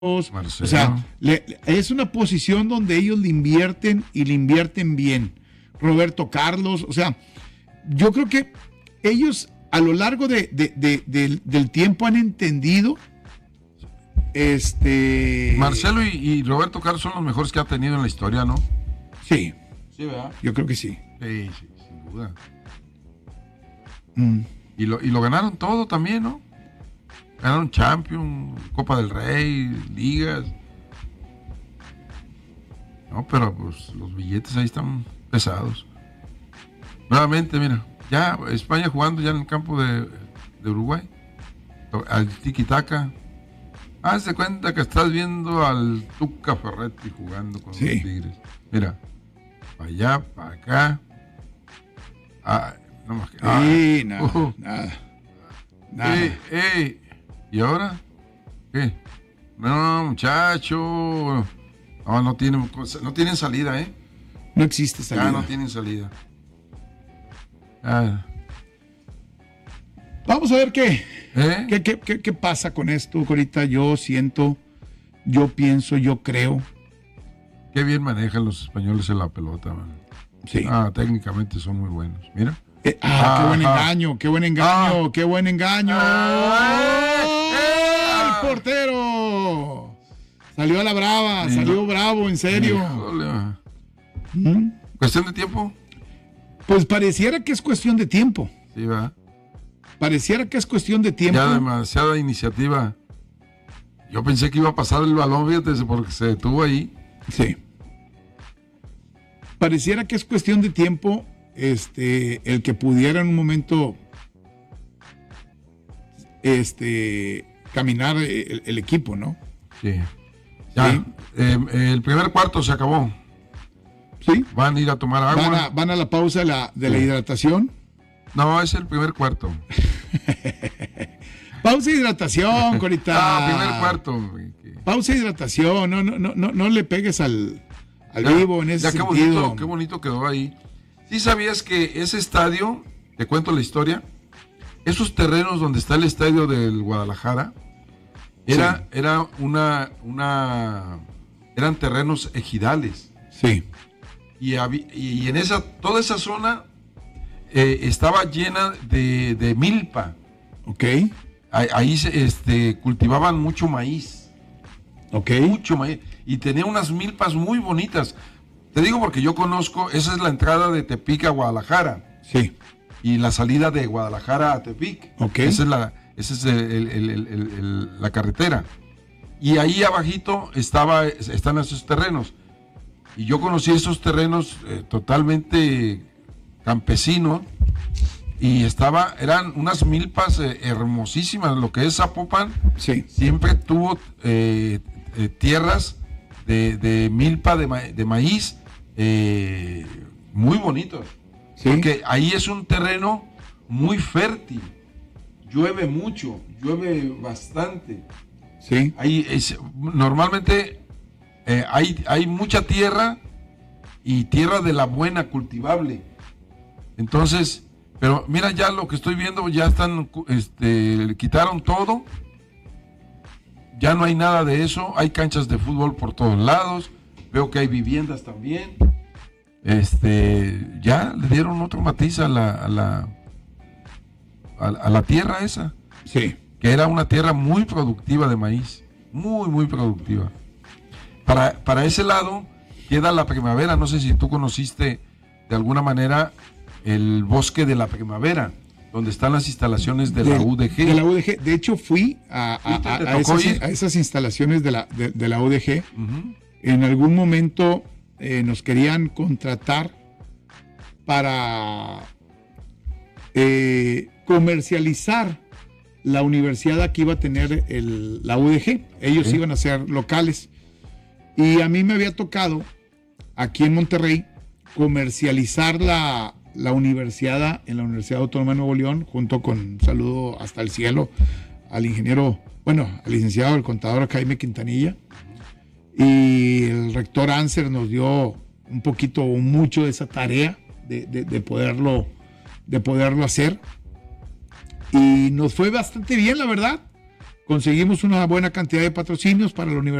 Marcelo. O sea, es una posición donde ellos le invierten y le invierten bien. Roberto Carlos, o sea, yo creo que ellos a lo largo del tiempo han entendido. Marcelo y Roberto Carlos son los mejores que ha tenido en la historia, ¿no? Sí. Sí, ¿verdad? Yo creo que sí. Sí, sin duda. Y lo ganaron todo también, ¿no? Ganaron Champions, Copa del Rey, ligas. No, pero pues los billetes ahí están pesados. Nuevamente, mira, ya España jugando ya en el campo de Uruguay. Al tiki-taka. Haz de cuenta que estás viendo al Tuca Ferretti jugando con los Tigres. Mira, para allá, para acá. No más que. Sí, nada. ¿Y ahora? ¿Qué? No, muchacho. No tienen salida, ¿eh? No existe salida. Ya no tienen salida. Vamos a ver qué pasa con esto. Ahorita yo siento, yo pienso, yo creo. Qué bien manejan los españoles en la pelota, man. Sí. Técnicamente son muy buenos. Mira. Qué buen engaño, qué buen engaño, qué buen engaño. ¡El portero! Salió a la brava, salió bravo, en serio. ¿Cuestión de tiempo? Pues pareciera que es cuestión de tiempo. Sí, va. Pareciera que es cuestión de tiempo. Ya demasiada iniciativa. Yo pensé que iba a pasar el balón, fíjate, porque se detuvo ahí. Sí. Pareciera que es cuestión de tiempo el que pudiera en un momento caminar el equipo, ¿no? Sí. Ya, ¿sí? El primer cuarto se acabó. Sí. Van a ir a tomar agua. Van a la pausa de la hidratación. No, es el primer cuarto. Pausa de hidratación, Corita. Primer cuarto. Pausa de hidratación. No le pegues al vivo en ese sentido. Qué bonito quedó ahí. ¿Sí sabías que ese estadio, te cuento la historia, esos terrenos donde está el estadio del Guadalajara, eran terrenos ejidales? Sí. Y en toda esa zona estaba llena de milpa. Ok. Ahí cultivaban mucho maíz. Ok. Mucho maíz. Y tenía unas milpas muy bonitas. Te digo porque yo conozco, esa es la entrada de Tepic a Guadalajara. Sí. Y la salida de Guadalajara a Tepic. Ok. Esa es la carretera. Y ahí abajito están esos terrenos. Y yo conocí esos terrenos totalmente campesinos. Y eran unas milpas hermosísimas. Lo que es Zapopan, sí, siempre tuvo tierras de milpa, de maíz, muy bonitos. ¿Sí? Porque ahí es un terreno muy fértil. Llueve mucho, llueve bastante. Sí. Ahí normalmente hay mucha tierra y tierra de la buena, cultivable. Entonces, pero mira ya lo que estoy viendo, ya están, quitaron todo. Ya no hay nada de eso, hay canchas de fútbol por todos lados, veo que hay viviendas también. Ya le dieron otro matiz a la tierra esa. Sí. Que era una tierra muy productiva de maíz, muy, muy productiva. Para ese lado queda la Primavera, no sé si tú conociste de alguna manera el Bosque de la Primavera, donde están las instalaciones de la UDG. De la UDG. De hecho, fui a esas instalaciones de la UDG. Uh-huh. En algún momento nos querían contratar para comercializar la universidad que iba a tener la UDG. Ellos iban a ser locales. Y a mí me había tocado, aquí en Monterrey, comercializar la universidad en la Universidad Autónoma de Nuevo León, junto con un saludo hasta el cielo al al licenciado, el contador Jaime Quintanilla, y el rector Anser nos dio un poquito o mucho de esa tarea de poderlo hacer, y nos fue bastante bien, la verdad. conseguimos una buena cantidad de patrocinios para la universidad.